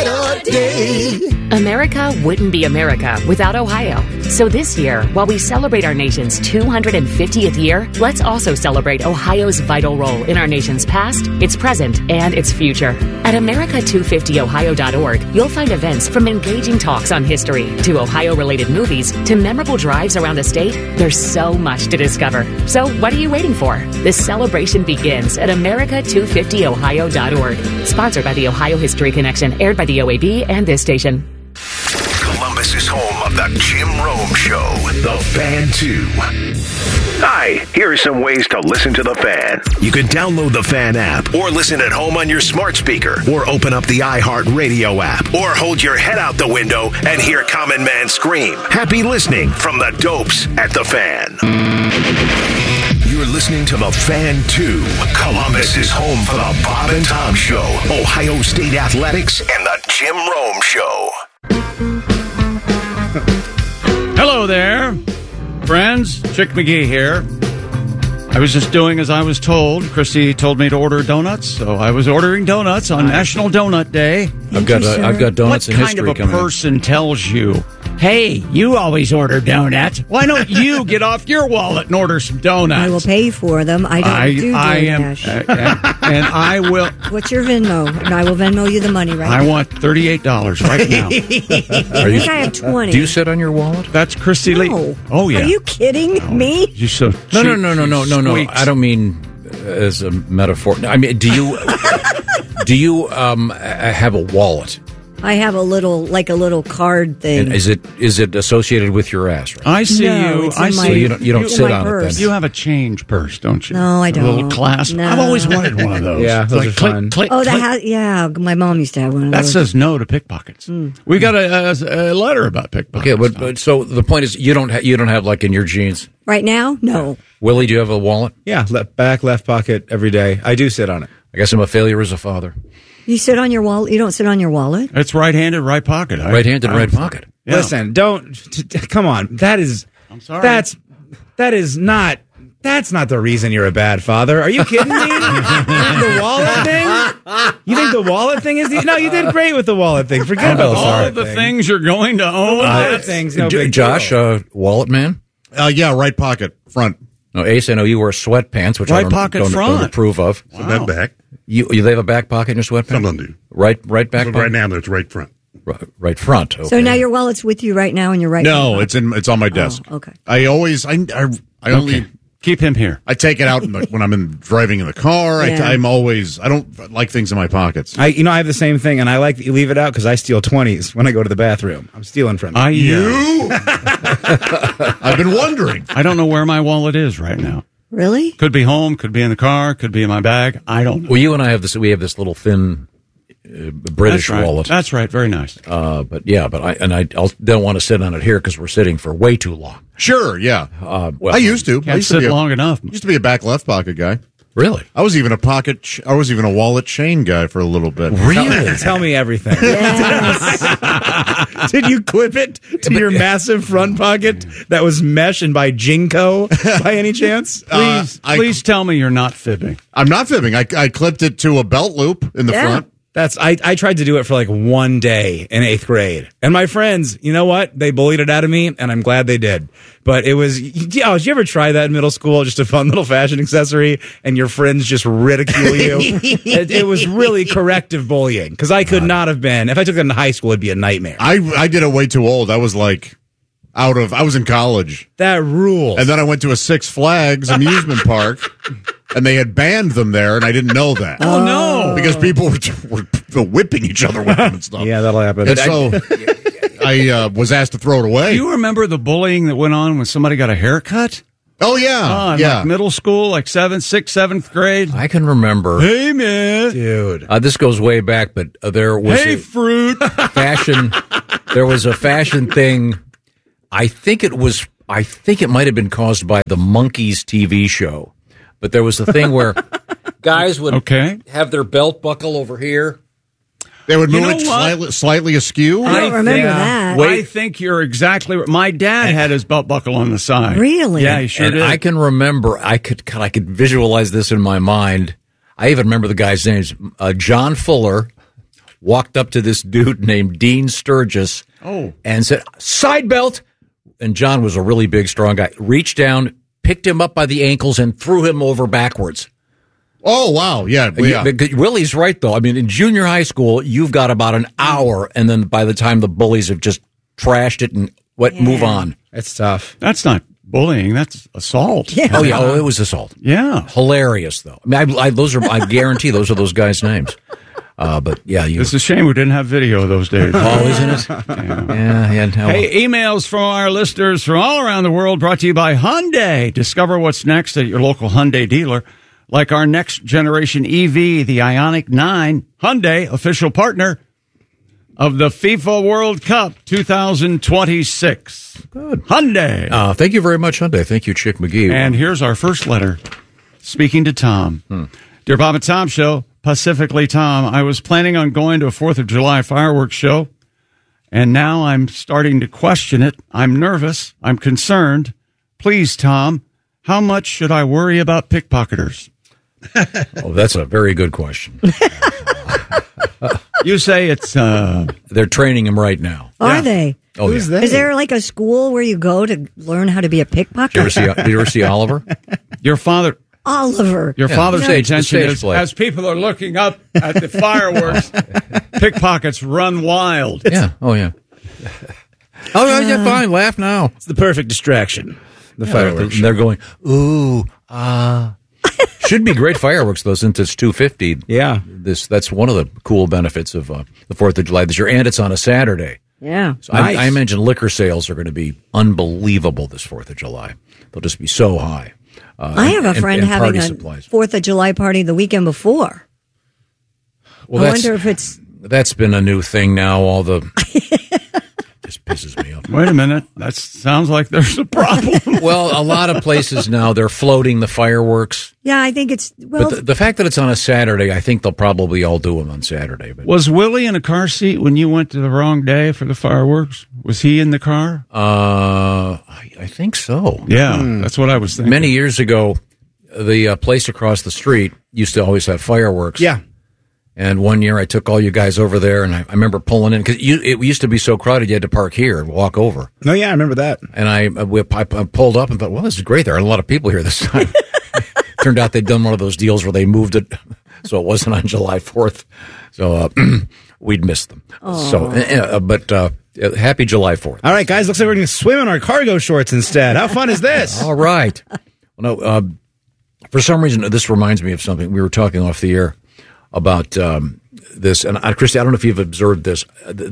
better day. America wouldn't be America without Ohio. So this year, while we celebrate our nation's 250th year, let's also celebrate Ohio's vital role in our nation's past, its present, and its future. At America250ohio.org, you'll find events from engaging talks on history to Ohio-related movies to memorable drives around the state. There's so much to discover. So what are you waiting for? This celebration begins at America250ohio.org. Sponsored by the Ohio History Connection, aired by the OAB and this station. Columbus is home of the Jim Rome Show, The Fan 2. Hi, here are some ways to listen to The Fan. You can download the Fan app, or listen at home on your smart speaker, or open up the iHeartRadio app, or hold your head out the window and hear Common Man scream. Happy listening from the Dopes at The Fan. You're listening to The Fan 2. Columbus is home for the Bob and Tom Show, Ohio State Athletics, and the Jim Rome Show. Hello there, friends. Chick McGee here. I was just doing as I was told. Christy told me to order donuts, so I was ordering donuts on National Donut Day. I've got donuts in history coming. What kind of a person tells you, hey, you always order donuts. Why don't you get off your wallet and order some donuts? I will pay for them. I don't do DoorDash. And I will. What's your Venmo? And I will Venmo you the money right now. I want $38 right now. I think I have 20. Do you sit on your wallet? That's Christy Lee. No. Oh, yeah. Are you kidding me? You so No. I don't mean as a metaphor. I mean, do you have a wallet? I have a little card thing. And is it associated with your ass? Right? I see you. I see. So you don't sit on purse. it then. You have a change purse, don't you? No, I don't. A little clasp. No. I've always wanted one of those. Yeah, those are fun. Click, Oh, click. my mom used to have one of That those. says no to pickpockets. We got a letter about pickpockets. Okay, but so the point is, you don't have like in your jeans. Right now? No. Willie, do you have a wallet? Yeah, back left pocket every day. I do sit on it. I guess I'm a failure as a father. You sit on your wallet? You don't sit on your wallet? It's right-handed, right pocket. Right-handed, right pocket. Yeah. Listen, come on. That is. I'm sorry. That's not the reason you're a bad father. Are you kidding me? The wallet thing? You think the wallet thing is no, you did great with the wallet thing. Forget about all of the things you're going to own. Wallet things, no big Josh, deal. Wallet man? Yeah, right pocket, front. No, Ace, I know you wear sweatpants, which Right I pocket don't front. approve of. So that back. You they have a back pocket in your sweatpants? Some of them do. Right back But pocket? right now, it's right front. Right front. Okay. So now your wallet's with you right now and you're right No, now? it's on my desk. Oh, okay. I only Keep him here. I take it out when I'm driving in the car. Yeah. I don't like things in my pockets. I have the same thing, and I like that you leave it out because I steal 20s when I go to the bathroom. I'm stealing from you. You? I've been wondering. I don't know where my wallet is right now. Really? Could be home, could be in the car, could be in my bag. I don't know. Well, you and I have this. We have this little thin British That's right. wallet. That's right. Very nice. But I don't want to sit on it here because we're sitting for way too long. Sure, yeah. Well, I used to. I Can't used to sit be long enough. Used to be a back left pocket guy. Really? I was even a wallet chain guy for a little bit. Really? Tell me everything. Yes. Did you clip it to your massive front pocket that was mesh and by Jinko by any chance? Please tell me you're not fibbing. I'm not fibbing. I clipped it to a belt loop in the front. I tried to do it for like one day in 8th grade. And my friends, you know what? They bullied it out of me, and I'm glad they did. But it was, did you ever try that in middle school? Just a fun little fashion accessory, and your friends just ridicule you? It was really corrective bullying, because I could not have been. If I took that in high school, it'd be a nightmare. I did it way too old. I was like I was in college. That rules. And then I went to a Six Flags amusement park, and they had banned them there, and I didn't know that. Oh, no. Because people were whipping each other with them and stuff. Yeah, that'll happen. And so I was asked to throw it away. Do you remember the bullying that went on when somebody got a haircut? Oh, yeah. In like middle school, like 6th, 7th grade. I can remember. Hey, man. Dude. This goes way back, but there was fruit. fashion. There was a fashion thing. I think it might have been caused by the Monkees TV show. But there was a thing where guys would have their belt buckle over here. They would move it slightly askew. I don't remember that. I think you're exactly right. My dad had his belt buckle on the side. Really? Yeah, he sure and did. I can remember, I could visualize this in my mind. I even remember the guy's names. John Fuller, walked up to this dude named Dean Sturgis and said, "Side belt." And John was a really big, strong guy. Reached down, picked him up by the ankles, and threw him over backwards. Oh, wow. Yeah. Willie's right, though. I mean, in junior high school, you've got about an hour, and then by the time the bullies have just trashed it and move on. It's tough. That's not bullying. That's assault. Yeah. Oh, yeah. Oh, it was assault. Yeah. Hilarious, though. I mean, I guarantee those are those guys' names. But yeah, it's a shame we didn't have video those days. Oh, isn't it? Yeah. Hey, emails from our listeners from all around the world brought to you by Hyundai. Discover what's next at your local Hyundai dealer, like our next generation EV, the Ioniq 9. Hyundai, official partner of the FIFA World Cup 2026. Good. Hyundai. Thank you very much, Hyundai. Thank you, Chick McGee. And here's our first letter. Speaking to Tom. Dear Bob and Tom Show, Pacifically Tom, I was planning on going to a 4th of July fireworks show, and now I'm starting to question it. I'm nervous. I'm concerned. Please, Tom, how much should I worry about pickpocketers? Oh, that's a very good question. You say it's... They're training him right now. Are they? Oh, Who's yeah. they? Is there like a school where you go to learn how to be a pickpocket? Did you ever see Oliver? Your father... Oliver. Your father's Stage intention is, play. as people are looking up at the fireworks, pickpockets run wild. Yeah. Oh, yeah. Oh, yeah, fine. Laugh now. It's the perfect distraction. The fireworks. And they're going, ooh, Should be great fireworks, though, since it's 250. Yeah. That's one of the cool benefits of the 4th of July this year. And it's on a Saturday. Yeah. So nice. I imagine liquor sales are going to be unbelievable this 4th of July. They'll just be so high. I have a friend having a 4th of July party the weekend before. Well, I wonder if it's... That's been a new thing now. All the... just pisses me off. Wait a minute. That sounds like there's a problem. Well, a lot of places now, they're floating the fireworks. Yeah, I think it's... Well, but the fact that it's on a Saturday, I think they'll probably all do them on Saturday. But was Willie in a car seat when you went to the wrong day for the fireworks? Was he in the car? I think so. Yeah, that's what I was thinking. Many years ago, the place across the street used to always have fireworks. Yeah. And one year I took all you guys over there, and I remember pulling in, because it used to be so crowded you had to park here and walk over. No, yeah, I remember that. And I pulled up and thought, well, this is great. There are a lot of people here this time. Turned out they'd done one of those deals where they moved it so it wasn't on July 4th. So we'd missed them. Aww. So, but happy July 4th. All right, guys, looks like we're going to swim in our cargo shorts instead. How fun is this? All right. Well, no, for some reason, this reminds me of something. We were talking off the air about this, and Christy, I don't know if you've observed this.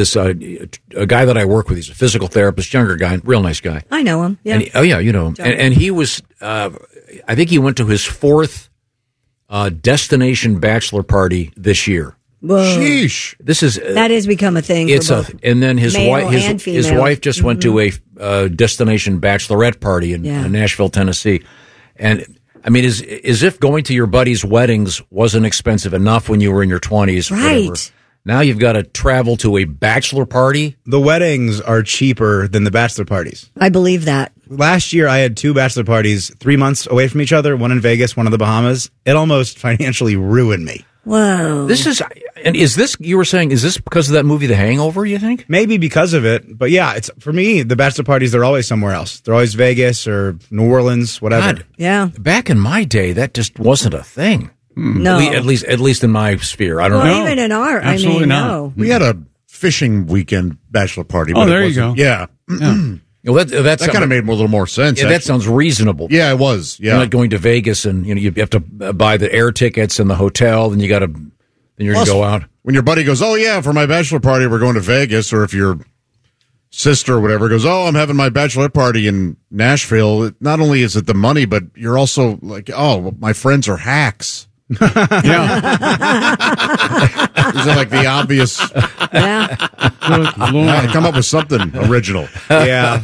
A guy that I work with, he's a physical therapist, younger guy, real nice guy. I know him. Yeah. And you know him. And he was, I think he went to his 4th destination bachelor party this year. Whoa. Sheesh. That has become a thing. It's and then his wife just went to a destination bachelorette party in Nashville, Tennessee, and. I mean, as if going to your buddy's weddings wasn't expensive enough when you were in your 20s. Right. Whatever. Now you've got to travel to a bachelor party. The weddings are cheaper than the bachelor parties. I believe that. Last year, I had 2 bachelor parties 3 months away from each other, one in Vegas, one in the Bahamas. It almost financially ruined me. Whoa. Is this, you were saying, is this because of that movie, The Hangover, you think? Maybe because of it. But yeah, it's for me, the bachelor parties, they're always somewhere else. They're always Vegas or New Orleans, whatever. God, yeah. Back in my day, that just wasn't a thing. No. At least in my sphere. I don't know. Even in our, Absolutely not. no. We had a fishing weekend bachelor party. Oh, there you go. Yeah. Well, that kind of made a little more sense. Yeah, that sounds reasonable. Yeah, it was. Yeah. You're not going to Vegas and you have to buy the air tickets and the hotel, and you're going to go out. When your buddy goes, oh, yeah, for my bachelor party, we're going to Vegas, or if your sister or whatever goes, oh, I'm having my bachelor party in Nashville, not only is it the money, but you're also like, oh, my friends are hacks. Yeah. These are like the obvious. Yeah. Come up with something original. Yeah.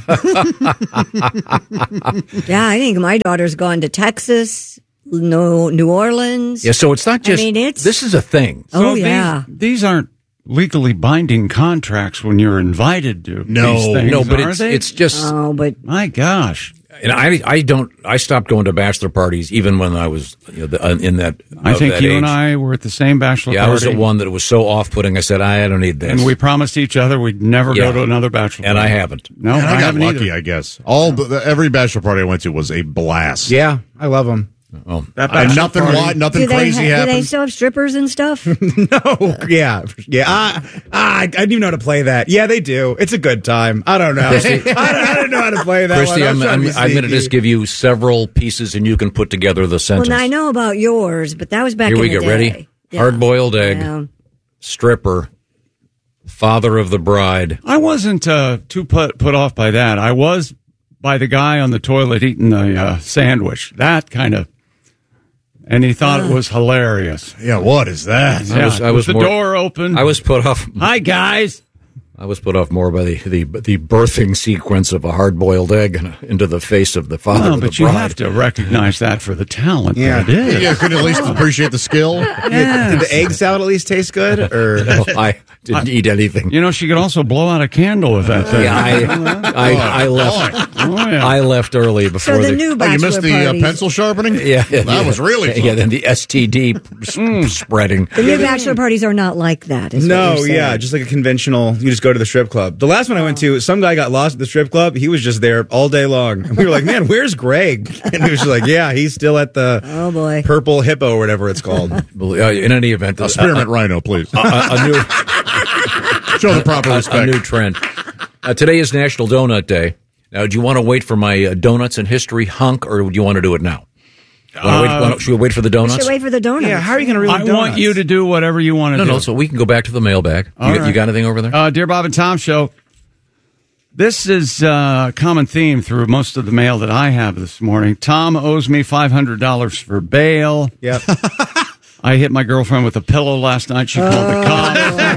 Yeah, I think my daughter's gone to Texas, New Orleans. Yeah, so it's not just, this is a thing. Oh, yeah. These aren't legally binding contracts when you're invited to these things, but are they? it's just. Oh, but my gosh. And I stopped going to bachelor parties even when I was in that. I think that you age. and I were at the same bachelor party. I was at one that was so off-putting. I said, I don't need this. And we promised each other we'd never go to another bachelor and party. I haven't. No, Man, I got haven't lucky, either. I guess. Every bachelor party I went to was a blast. Yeah, I love them. Oh, That And bachelor nothing party- wild, nothing Do they, crazy do they happened. still have strippers and stuff? No, yeah. I didn't even know how to play that. Yeah, they do. It's a good time. I don't know. I didn't know how to play that. Christy, one. I'm going to to just give you several pieces, and you can put together the Well, sentence. now I know about yours, but that was back Here in we the go. day. Ready? Yeah. Hard-boiled egg, Yeah. stripper, father of the bride. I wasn't too put off by that. I was by the guy on the toilet eating the sandwich. That kind of, and he thought it was hilarious. Yeah, what is that? Yeah, I was with the more- door open. I was put off. Hi guys. I was put off more by the birthing sequence of a hard-boiled egg into the face of the father No, of the but you bride. have to recognize that for the talent Yeah. that it is. Yeah, couldn't at least appreciate the skill. Did the egg salad at least taste good? Or No, I didn't eat anything. You know, she could also blow out a candle with that thing. Yeah, I left. Oh, yeah. I left early before So the new Oh, bachelor you missed the parties. pencil sharpening? Yeah, That was really fun. Yeah, then the STD spreading. The new bachelor parties are not like that. Is what no, you're saying. yeah, just like a conventional. You just go to the strip club. The last one I went to, some guy got lost at the strip club. He was just there all day long. And we were like, "Man, where's Greg?" And he was just like, "Yeah, he's still at the Oh boy. purple hippo or whatever it's called." In any event, Spearmint rhino, please. a new Show the proper a respect. new trend. Today is National Donut Day. Now, do you want to wait for my donuts and history hunk, or do you want to do it now? Should we wait for the We donuts? should wait for the donuts. Yeah, how are you going to really? I want you to do whatever you want to No, do. no. So we can go back to the mailbag. You got anything over there? Dear Bob and Tom Show, this is a common theme through most of the mail that I have this morning. Tom owes me $500 for bail. Yep. I hit my girlfriend with a pillow last night. She called the cops.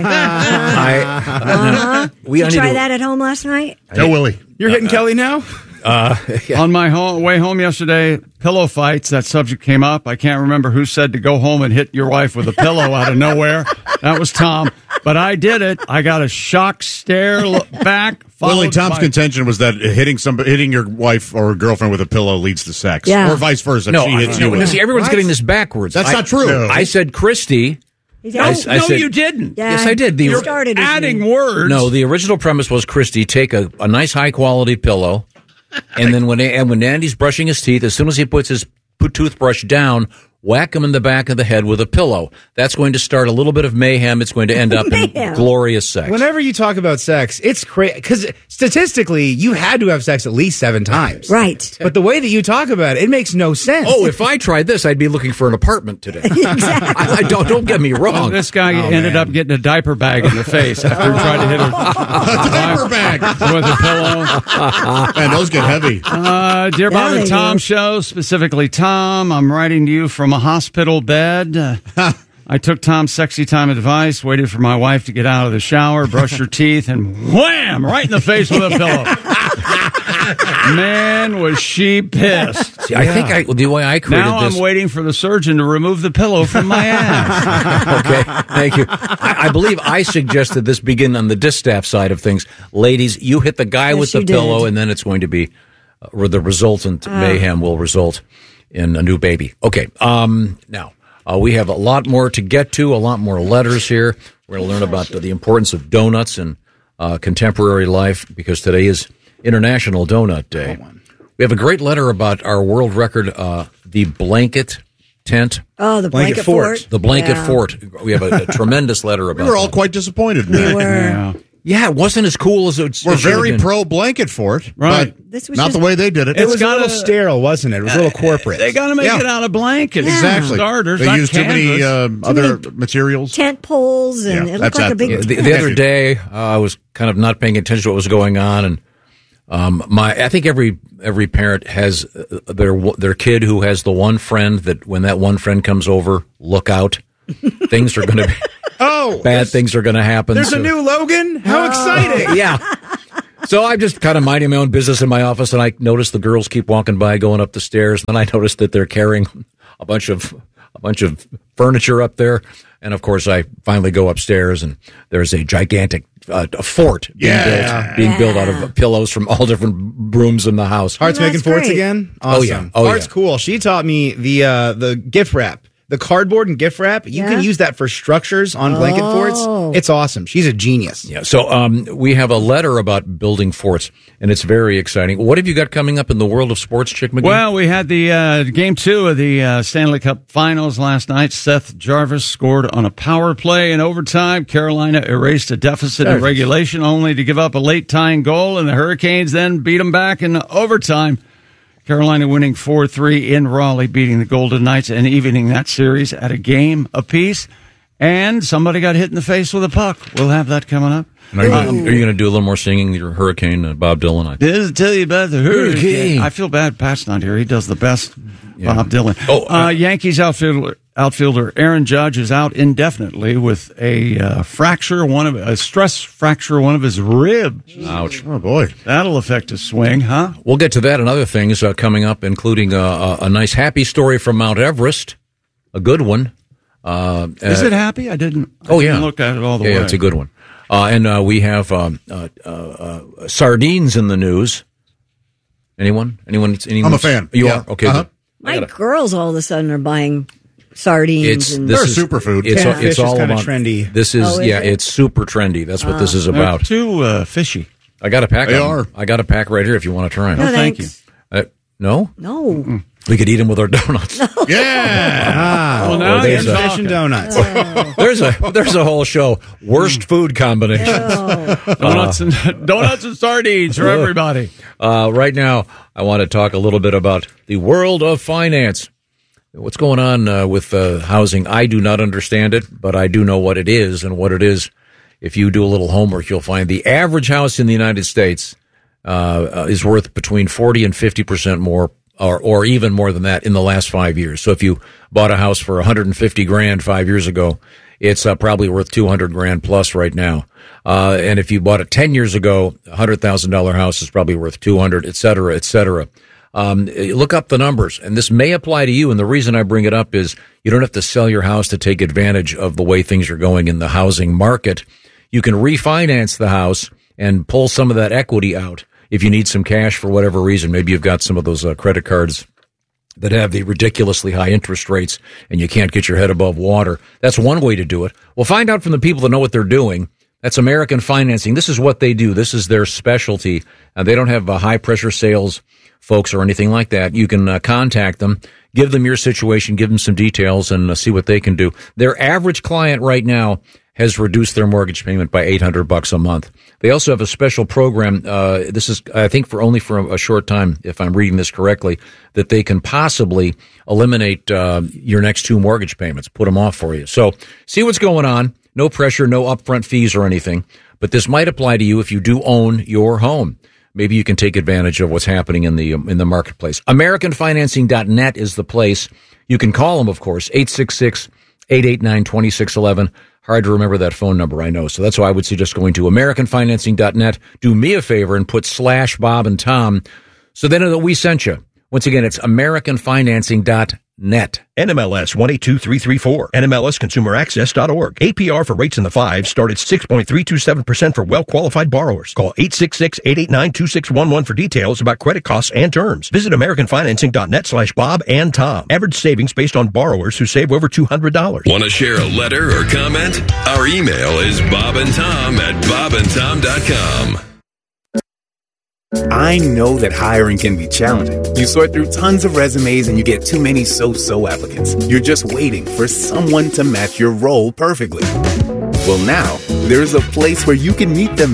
We Did I you need try to- that at home last night? No, Willie. You're hitting Kelly now. On my way home yesterday, pillow fights, that subject came up. I can't remember who said to go home and hit your wife with a pillow out of nowhere. That was Tom. But I did it. I got a shock stare back. Willie, followed Tom's by- contention was that hitting your wife or girlfriend with a pillow leads to sex. Yeah. Or vice versa. No, She hits you with it. see, everyone's getting this backwards. That's not true. No. I said Christy. No, I No, said- you didn't. Yeah, Yes, I did. you The- started with Adding me. words. No, the original premise was Christy take a nice high quality pillow, and then when Andy's brushing his teeth, as soon as he puts his toothbrush down, whack him in the back of the head with a pillow. That's going to start a little bit of mayhem. It's going to end up in Mayhem. glorious sex. Whenever you talk about sex, it's crazy because statistically, you had to have sex at least 7 times. Right. But the way that you talk about it, it makes no sense. Oh, if I tried this, I'd be looking for an apartment today. I don't get me wrong. This guy ended up getting a diaper bag in the face after he tried to hit her A diaper bag. with a pillow. Man, those get heavy. Dear Bob they and Tom do. Show, specifically Tom, I'm writing to you from a hospital bed. I took Tom's sexy time advice, waited for my wife to get out of the shower, brush her teeth, and wham! Right in the face with a pillow. Man, was she pissed. See, I think the way I created Now this. I'm waiting for the surgeon to remove the pillow from my ass. Okay, thank you. I believe I suggested this begin on the distaff side of things. Ladies, you hit the guy Yes, with the you pillow, did. and then it's going to be, or the resultant mayhem will result in a new baby. Okay, now we have a lot more to get to, a lot more letters here. We're going to learn about the importance of donuts in contemporary life because today is International Donut Day. We have a great letter about our world record, the blanket tent. Oh, the blanket fort. The blanket Yeah. fort. We have a tremendous letter about We were all that. quite disappointed. We were. Yeah. Yeah, it wasn't as cool as it We're as it should have very been. pro blanket fort, Right. but This was not just- the way they did it. It was a gotta- little sterile, wasn't it? It was a little corporate. They got to make Yeah. it out of blankets. Exactly. Starters, They not used too many canvas. other materials. Tent poles, and Yeah, it that's looked like a that. big. Yeah, the other day, I was kind of not paying attention to what was going on, and I think every parent has their kid who has the one friend that when that one friend comes over, look out, things are going to be bad. Things are going to happen. There's So- a new Logan. How exciting! yeah. So I'm just kind of minding my own business in my office, and I notice the girls keep walking by, going up the stairs. And then I notice that they're carrying a bunch of furniture up there. And, of course, I finally go upstairs, and there's a gigantic fort being built out of pillows from all different rooms in the house. Hart's making forts again? Awesome. Hart's cool. She taught me the gift wrap. The cardboard and gift wrap, you can use that for structures on blanket forts. It's awesome. She's a genius. Yeah. So we have a letter about building forts, and it's very exciting. What have you got coming up in the world of sports, Chick McGee? Well, we had the Game 2 of the Stanley Cup Finals last night. Seth Jarvis scored on a power play in overtime. Carolina erased a deficit in regulation only to give up a late tying goal, and the Hurricanes then beat them back in overtime. Carolina winning 4-3 in Raleigh, beating the Golden Knights and evening that series at a game apiece. And somebody got hit in the face with a puck. We'll have that coming up. Are you going to do a little more singing, your Hurricane, Bob Dylan? This tell you about the Hurricane. I feel bad Pat's not here. He does the best Bob Dylan. Yankees outfielder Aaron Judge is out indefinitely with a stress fracture, one of his ribs. Ouch. Oh, boy. That'll affect his swing, huh? We'll get to that and other things coming up, including a nice happy story from Mount Everest, a good one. Is it happy? I didn't look at it all the way. Yeah, it's a good one. And we have sardines in the news. Anyone? I'm a fan. You are? Okay. Uh-huh. My girls all of a sudden are buying sardines. They're superfood. It's all kind about of trendy. This is it's super trendy. That's what this is about. They're too fishy. I got a pack. They are. I got a pack right here if you want to try them. No, Thank you. No? No. Mm-mm. We could eat them with our donuts. Yeah. Well, now there's fish and donuts. There's a whole show. Worst food combination. Donuts and sardines for everybody. Right now, I want to talk a little bit about the world of finance. What's going on with housing? I do not understand it, but I do know what it is. And what it is, if you do a little homework, you'll find the average house in the United States is worth between 40 and 50% more, or even more than that in the last 5 years. So if you bought a house for $150,000 5 years ago, it's probably worth $200,000 plus right now. And if you bought it 10 years ago, a $100,000 house is probably worth $200,000, et cetera, et cetera. Look up the numbers, and this may apply to you. And the reason I bring it up is you don't have to sell your house to take advantage of the way things are going in the housing market. You can refinance the house and pull some of that equity out if you need some cash for whatever reason. Maybe you've got some of those credit cards that have the ridiculously high interest rates and you can't get your head above water. That's one way to do it. Well, find out from the people that know what they're doing. That's American Financing. This is what they do. This is their specialty. They don't have high pressure sales folks or anything like that. You can contact them, give them your situation, give them some details, and see what they can do. Their average client right now has reduced their mortgage payment by $800 a month. They also have a special program. This is, I think, for a short time, if I'm reading this correctly, that they can possibly eliminate your next two mortgage payments, put them off for you. So see what's going on. No pressure, no upfront fees or anything. But this might apply to you if you do own your home. Maybe you can take advantage of what's happening in the marketplace. AmericanFinancing.net is the place. You can call them, of course, 866-889-2611. Hard to remember that phone number, I know. So that's why I would suggest going to AmericanFinancing.net. Do me a favor and put /Bob and Tom so they know that we sent you. Once again, it's AmericanFinancing.net. NMLS 182334. NMLSConsumerAccess.org. APR for rates in the 5s start at 6.327% for well-qualified borrowers. Call 866-889-2611 for details about credit costs and terms. Visit AmericanFinancing.net /Bob and Tom. Average savings based on borrowers who save over $200. Want to share a letter or comment? Our email is bobandtom@bobandtom.com. I know that hiring can be challenging. You sort through tons of resumes and you get too many so-so applicants. You're just waiting for someone to match your role perfectly. Well, now, there's a place where you can meet them